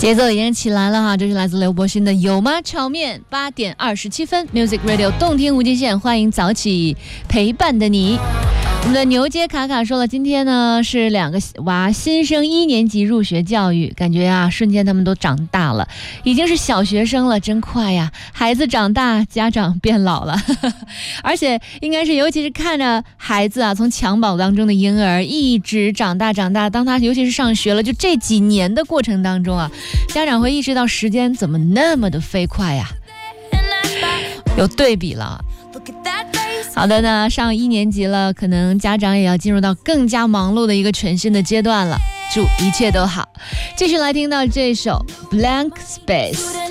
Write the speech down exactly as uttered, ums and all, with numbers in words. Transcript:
节奏已经起来了哈，这是来自刘柏勋的有吗炒面。八点二十七分 Music Radio 动听无极限，欢迎早起陪伴的你。我们的牛街卡卡说了，今天呢是两个娃新生一年级入学教育，感觉啊瞬间他们都长大了，已经是小学生了，真快呀！孩子长大，家长变老了而且应该是尤其是看着孩子啊从襁褓当中的婴儿一直长大长大，当他尤其是上学了，就这几年的过程当中啊，家长会意识到时间怎么那么的飞快呀，有对比了。好的呢，上一年级了，可能家长也要进入到更加忙碌的一个全新的阶段了，祝一切都好。继续来听到这首 Blank Space。